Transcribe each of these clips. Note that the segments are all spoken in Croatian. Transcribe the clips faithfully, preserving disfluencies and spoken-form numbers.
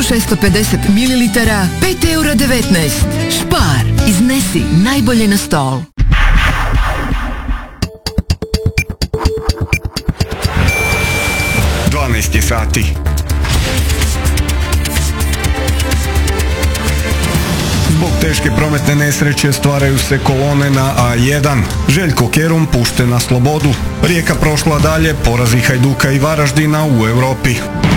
šesto pedeset mililitara, pet eura devetnaest. Spar, iznesi najbolje na stol. dvanaest je sati. Zbog teške prometne nesreće stvaraju se kolone na A jedan. Željko Kerum pušten na slobodu. Rijeka prošla dalje, porazi Hajduka i Varaždina u Europi.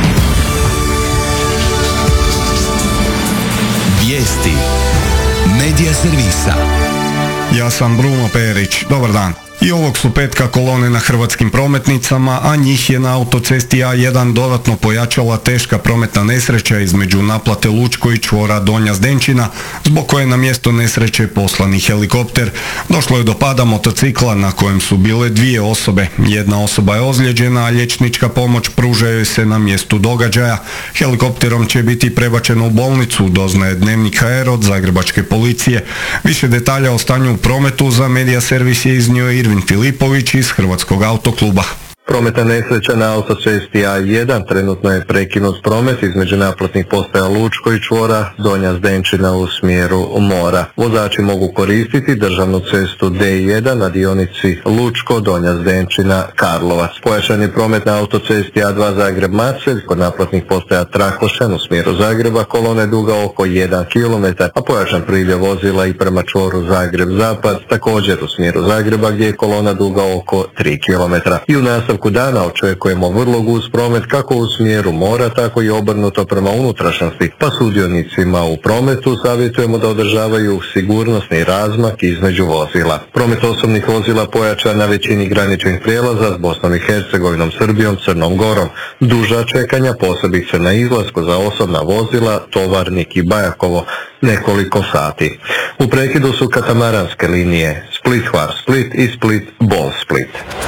Vijesti Medija servisa. Ja sam Bruno Perić. Dobar dan. I ovog su petka kolone na hrvatskim prometnicama, a njih je na autocesti A jedan dodatno pojačala teška prometna nesreća između naplate Lučko i čvora Donja Zdenčina, zbog koje na mjesto nesreće poslani helikopter. Došlo je do pada motocikla na kojem su bile dvije osobe. Jedna osoba je ozlijeđena, a liječnička pomoć pruža joj se na mjestu događaja. Helikopterom će biti prebačeno u bolnicu, doznaje Dnevnik H R od zagrebačke policije. Više detalja o stanju u prometu za Medija servis je iznio Irvin Filipović iz Hrvatskog autokluba. Prometna nesreća na autocesti A jedan trenutno je prekinut promet između naplatnih postaja Lučko i čvora Donja Zdenčina u smjeru mora. Vozači mogu koristiti državnu cestu D jedan na dionici Lučko, Donja Zdenčina, Karlovac. Pojačan je promet na autocesti A dva Zagreb-Macelj kod naplatnih postaja Trakošan u smjeru Zagreba, kolone duga oko jedan kilometar, a pojačan priljev vozila i prema čvoru Zagreb-Zapad, također u smjeru Zagreba gdje je kolona duga oko tri kilometra. I u nastavku dana očekujemo vrlo gust promet kako u smjeru mora, tako i obrnuto prema unutrašnjosti, pa sudionicima u prometu savjetujemo da održavaju sigurnosni razmak između vozila. Promet osobnih vozila pojačan na većini graničnih prijelaza s Bosnom i Hercegovinom, Srbijom, Crnom Gorom. Duža čekanja posebice na izlasku za osobna vozila Tovarnik i Bajakovo nekoliko sati. U prekidu su katamaranske linije Split-Hvar-Split i Split-Bol-Split.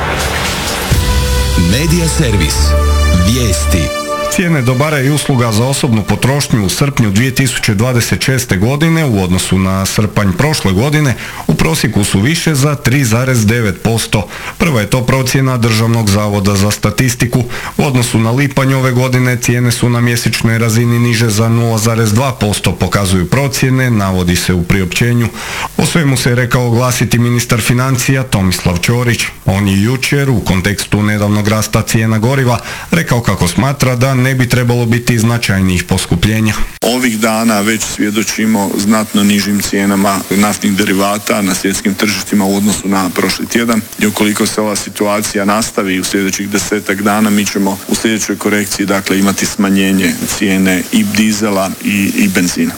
Medija servis. Vijesti. Cijene dobara i usluga za osobnu potrošnju u srpnju dvije tisuće dvadeset šeste. godine u odnosu na srpanj prošle godine u prosjeku su više za tri zarez devet posto. Prva je to procjena Državnog zavoda za statistiku. U odnosu na lipanj ove godine cijene su na mjesečnoj razini niže za nula zarez dva posto, pokazuju procjene, navodi se u priopćenju. O svemu se je rekao oglasiti ministar financija Tomislav Ćorić. On je jučer u kontekstu nedavnog rasta cijena goriva rekao kako smatra da ne bi trebalo biti značajnijih poskupljenja. Ovih dana već svjedočimo znatno nižim cijenama naftnih derivata na svjetskim tržištima u odnosu na prošli tjedan i ukoliko se ova situacija nastavi u sljedećih desetak dana, mi ćemo u sljedećoj korekciji dakle imati smanjenje cijene i dizela i, i benzina.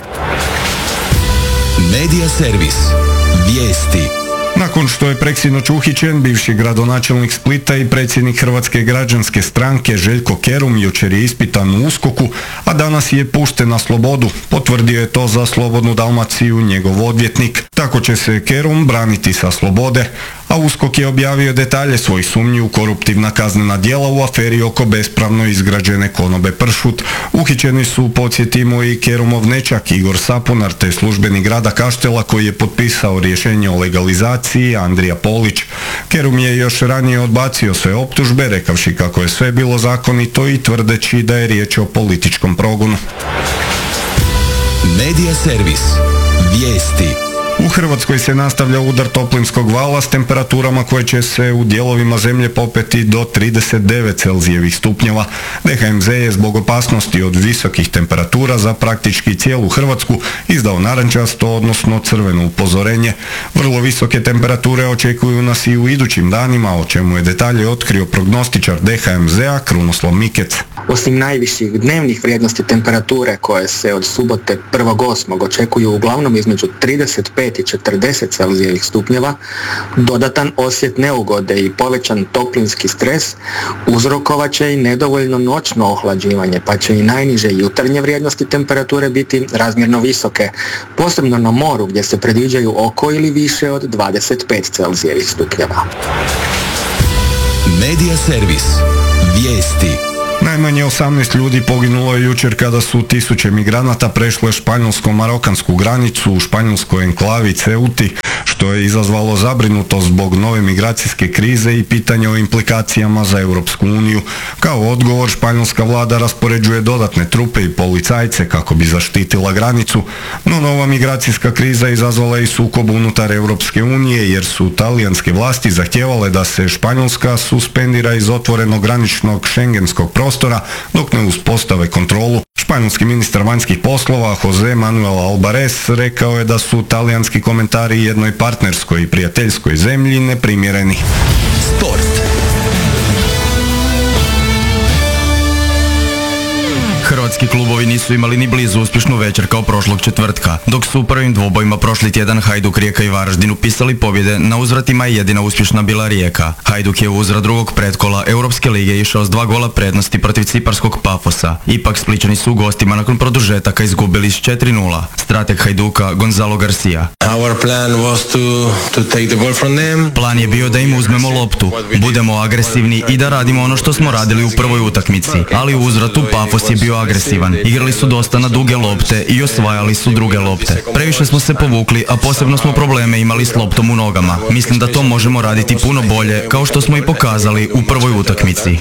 Medija servis. Vijesti. Nakon što je preksinoć uhićen, bivši gradonačelnik Splita i predsjednik Hrvatske građanske stranke Željko Kerum jučer je ispitan u USKOK-u, a danas je pušten na slobodu. Potvrdio je to za Slobodnu Dalmaciju njegov odvjetnik. Tako će se Kerum braniti sa slobode, a USKOK je objavio detalje svojih sumnji u koruptivna kaznena djela u aferi oko bespravno izgrađene konobe Pršut. Uhićeni su, podsjetimo, i Kerumov nećak Igor Sapunar te službenik grada Kaštela koji je potpisao rješenje o legalizaciji Andrija Polić. Kerum je još ranije odbacio sve optužbe, rekavši kako je sve bilo zakonito i tvrdeći da je riječ o političkom progonu. Medija servis. Vijesti. U Hrvatskoj se nastavlja udar toplinskog vala s temperaturama koje će se u dijelovima zemlje popeti do trideset devet Celzijevih stupnjeva. D H M Z je zbog opasnosti od visokih temperatura za praktički cijelu Hrvatsku izdao narančasto, odnosno crveno upozorenje. Vrlo visoke temperature očekuju nas i u idućim danima, o čemu je detalje otkrio prognostičar D H M Z-a Krunoslav Mikec. Osim najviših dnevnih vrijednosti temperature koje se od subote prvog osmog očekuju uglavnom između trideset pet i četrdeset Celzijevih stupnjeva, dodatan osjet neugode i povećan toplinski stres uzrokovat će i nedovoljno noćno ohlađivanje, pa će i najniže jutarnje vrijednosti temperature biti razmjerno visoke, posebno na moru gdje se predviđaju oko ili više od dvadeset pet Celzijevih stupnjeva. Medija servis. Vijesti. Najmanje osamnaest ljudi poginulo je jučer kada su tisuće migranata prešle španjolsko-marokansku granicu u španjolskoj enklavi Ceuti, što je izazvalo zabrinutost zbog nove migracijske krize i pitanje o implikacijama za Europsku uniju. Kao odgovor, španjolska vlada raspoređuje dodatne trupe i policajce kako bi zaštitila granicu, no nova migracijska kriza izazvala i sukob unutar Europske unije jer su talijanske vlasti zahtijevale da se Španjolska suspendira iz otvorenog graničnog šengenskog prostora dok ne uspostave kontrolu. Španjolski ministar vanjskih poslova Jose Manuel Albares rekao je da su talijanski komentari jednoj partnerskoj i prijateljskoj zemlji neprimjereni. Sport. Hrvatski klubovi nisu imali ni blizu uspješnu večer kao prošlog četvrtka, dok su u prvim dvobojima prošli tjedan Hajduk, Rijeka i Varaždin upisali pobjede, na uzvratima je jedina uspješna bila Rijeka. Hajduk je u uzvrat drugog pretkola Europske lige išao s dva gola prednosti protiv ciparskog Pafosa. Ipak Splićani su u gostima nakon produžetaka izgubili s četiri nula. Strateg Hajduka Gonzalo Garcia. Our plan was to, to take the ball from them. Plan je bio da im uzmemo loptu, budemo agresivni i da radimo ono što smo radili u prvoj utakmici, ali u uzvratu Pafos je bio agresivan. Igrali su dosta na duge lopte i osvajali su druge lopte. Previše smo se povukli, a posebno smo probleme imali s loptom u nogama. Mislim da to možemo raditi puno bolje, kao što smo i pokazali u prvoj utakmici.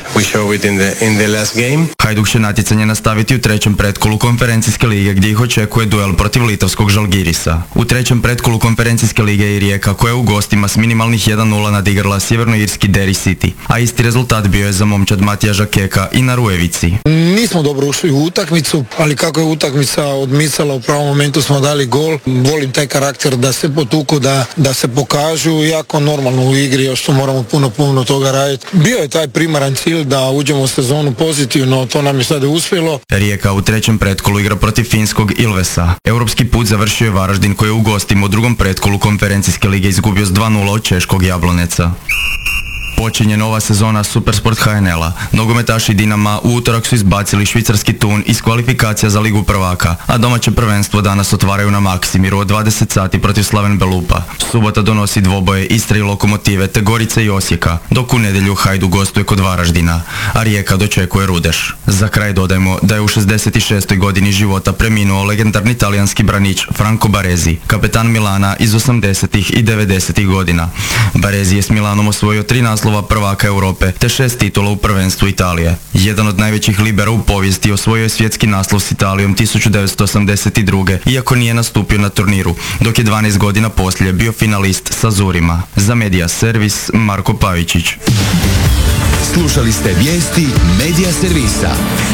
Hajduk će natjecanje nastaviti u trećem pretkolu konferencijske lige gdje ih očekuje duel protiv litovskog Žalgirisa. U trećem pretkolu konferencijske lige i Rijeka koja je u gostima s minimalnih jedan nula nadigrala sjevernoirski Derry City, a isti rezultat bio je za momčad Matija Žakeka i na Rujevici. Nismo dobro ušli u utakmicu, ali kako je utakmica odmicala, u pravom momentu smo dali gol. Volim taj karakter da se potuku, da, da se pokažu, jako normalno u igri, još što moramo puno, puno toga raditi. Bio je taj primaran cilj da uđemo u sezonu pozitivno, to nam je sada uspjelo. Rijeka u trećem pretkolu igra protiv finskog Ilvesa. Europski put završio je Varaždin koji je u gostima u drugom pretkolu konferencijske lige izgubio s dva nula od češkog Jabloneca. Počinje nova sezona Supersport H N L-a. Nogometaši Dinama u utorak su izbacili švicarski Thun iz kvalifikacija za Ligu prvaka, a domaće prvenstvo danas otvaraju na Maksimiru od dvadeset sati protiv Slaven Belupa. Subota donosi dvoboje Istre i Lokomotive te Gorice i Osijeka, dok u nedjelju Hajduk gostuje kod Varaždina, a Rijeka dočekuje Rudeš. Za kraj dodajmo da je u šezdeset šestoj godini života preminuo legendarni talijanski branič Franco Baresi, kapetan Milana iz osamdesetih i devedesetih godina. Baresi je s Milanom osvojio tri naslova prvaka Europe te šest titula u prvenstvu Italije. Jedan od najvećih libera u povijesti osvojio je svjetski naslov s Italijom tisuću devetsto osamdeset druge iako nije nastupio na turniru, dok je dvanaest godina poslije bio finalist sa Zurima. Za Medija Servis, Marko Pavičić. Slušali ste vijesti Medija Servisa.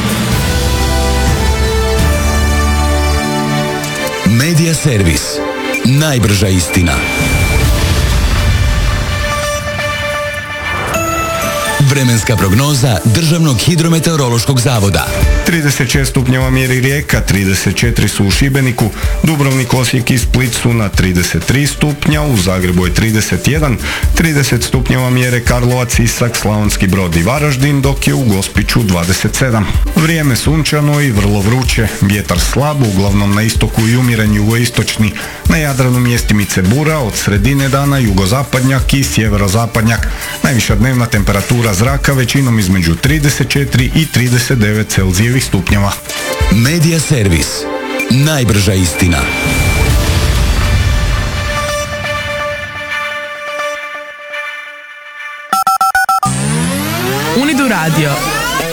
Medija Servis. Najbrža istina. Vremenska prognoza Državnog hidrometeorološkog zavoda. trideset šest stupnjeva mjeri Rijeka, trideset četiri su u Šibeniku, Dubrovnik, Osijek i Split su na trideset tri stupnja, u Zagrebu je trideset jedan, trideset stupnjeva mjere Karlovac, Sisak, Slavonski Brod i Varaždin, dok je u Gospiću dvadeset sedam. Vrijeme sunčano i vrlo vruće, vjetar slab, uglavnom na istoku i umiren jugoistočni, na Jadranu mjestimice bura, od sredine dana jugozapadnjak i sjeverozapadnjak. Najviša dnevna temperatura zraka većinom između trideset četiri i trideset devet Celzijevih stupnjeva. Medija Servis. Najbrža istina. Unidu radio.